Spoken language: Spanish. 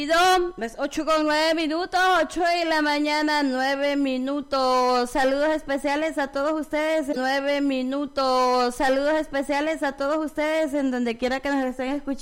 Las 8:09, 8 de la mañana, 9 minutos. Saludos especiales a todos ustedes, 9 minutos. Saludos especiales a todos ustedes en donde quiera que nos estén escuchando.